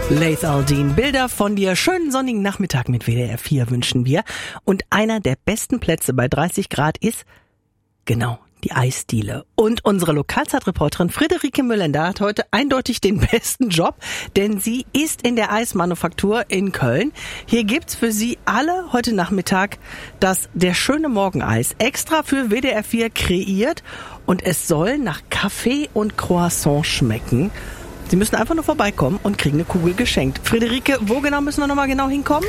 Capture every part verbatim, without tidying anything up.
Laith Al-Deen, Bilder von dir. Schönen sonnigen Nachmittag mit W D R vier wünschen wir. Und einer der besten Plätze bei dreißig Grad ist, genau, die Eisdiele. Und unsere Lokalzeitreporterin Friederike Müllender hat heute eindeutig den besten Job, denn sie ist in der Eismanufaktur in Köln. Hier gibt's für Sie alle heute Nachmittag das Der schöne Morgeneis, extra für W D R vier kreiert. Und es soll nach Kaffee und Croissant schmecken. Sie müssen einfach nur vorbeikommen und kriegen eine Kugel geschenkt. Friederike, wo genau müssen wir nochmal genau hinkommen?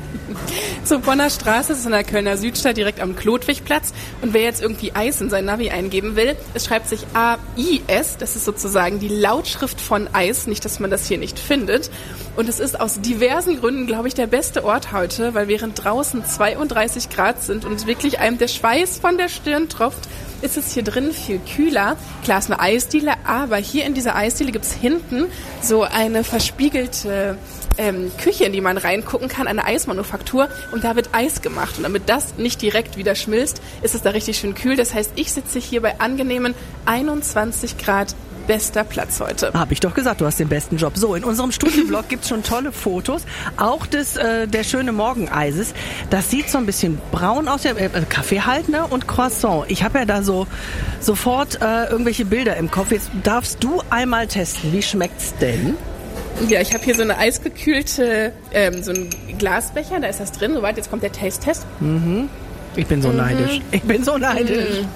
Zur Bonner Straße, das ist in der Kölner Südstadt, direkt am Klotwigplatz. Und wer jetzt irgendwie Eis in sein Navi eingeben will, es schreibt sich A I S, das ist sozusagen die Lautschrift von Eis, nicht, dass man das hier nicht findet. Und es ist aus diversen Gründen, glaube ich, der beste Ort heute, weil während draußen zweiunddreißig Grad sind und wirklich einem der Schweiß von der Stirn tropft, ist es hier drin viel kühler. Klar, ist eine Eisdiele, aber hier in dieser Eisdiele gibt's hinten so eine verspiegelte ähm, Küche, in die man reingucken kann, eine Eismanufaktur, und da wird Eis gemacht. Und damit das nicht direkt wieder schmilzt, ist es da richtig schön kühl. Das heißt, ich sitze hier bei angenehmen einundzwanzig Grad. Bester Platz heute. Hab ich doch gesagt, du hast den besten Job. So, in unserem Studioblog gibt's schon tolle Fotos, auch des äh, der schöne Morgeneises. Das sieht so ein bisschen braun aus, äh, Kaffee halt, ne, und Croissant. Ich habe ja da so sofort äh, irgendwelche Bilder im Kopf. Jetzt darfst du einmal testen. Wie schmeckt's denn? Ja, ich habe hier so eine eisgekühlte, ähm, so ein Glasbecher, da ist das drin. Soweit, jetzt kommt der Taste-Test. Mhm. Ich bin so mhm. neidisch. Ich bin so neidisch. Mhm.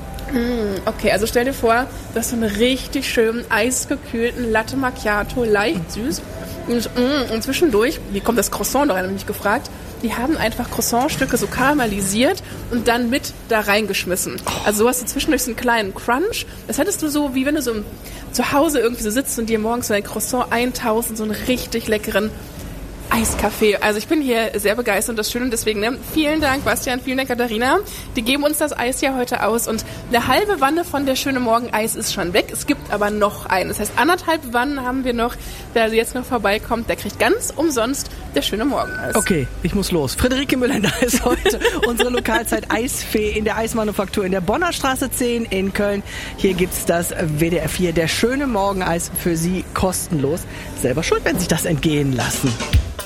Okay, also stell dir vor, du hast so einen richtig schönen eisgekühlten Latte Macchiato, leicht süß. Und, und zwischendurch, wie kommt das Croissant da rein, habe ich mich gefragt, die haben einfach Croissantstücke so karamellisiert und dann mit da reingeschmissen. Also so hast du zwischendurch so einen kleinen Crunch. Das hättest du so, wie wenn du so zu Hause irgendwie so sitzt und dir morgens so ein Croissant eintauchst in so einen richtig leckeren Eiskaffee. Also ich bin hier sehr begeistert und das Schöne, deswegen ne, vielen Dank Bastian, vielen Dank Katharina. Die geben uns das Eis ja heute aus und eine halbe Wanne von der schöne Morgeneis ist schon weg. Es gibt aber noch einen. Das heißt, anderthalb Wannen haben wir noch. Wer also jetzt noch vorbeikommt, der kriegt ganz umsonst der schöne Morgeneis. Okay, ich muss los. Friederike Müllender ist heute unsere Lokalzeit Eisfee in der Eismanufaktur in der Bonner Straße zehn in Köln. Hier gibt's das W D R vier, der schöne Morgeneis für Sie kostenlos. Selber schuld, wenn Sie sich das entgehen lassen.